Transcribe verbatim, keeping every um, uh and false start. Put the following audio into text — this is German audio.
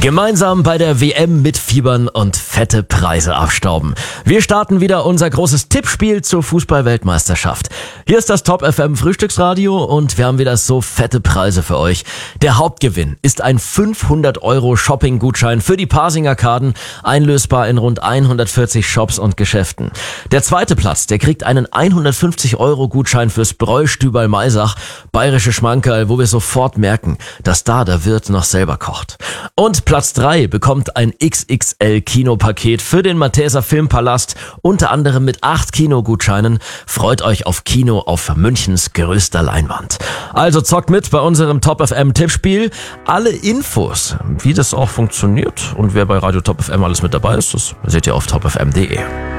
Gemeinsam bei der W M mitfiebern und fette Preise abstauben. Wir starten wieder unser großes Tippspiel zur Fußball-Weltmeisterschaft. Hier ist das Top F M Frühstücksradio und wir haben wieder so fette Preise für euch. Der Hauptgewinn ist ein fünfhundert Euro Shopping-Gutschein für die Pasing-Arkaden, einlösbar in rund hundertvierzig Shops und Geschäften. Der zweite Platz, der kriegt einen hundertfünfzig Euro Gutschein fürs Bräustüberl Maisach, bayerische Schmankerl, wo wir sofort merken, dass da der Wirt noch selber kocht. Und Platz drei bekommt ein X X L-Kinopaket für den Malteser Filmpalast, unter anderem mit acht Kinogutscheinen. Freut euch auf Kino auf Münchens größter Leinwand. Also zockt mit bei unserem Top F M Tippspiel. Alle Infos, wie das auch funktioniert und wer bei Radio Top F M alles mit dabei ist, das seht ihr auf top f m punkt d e.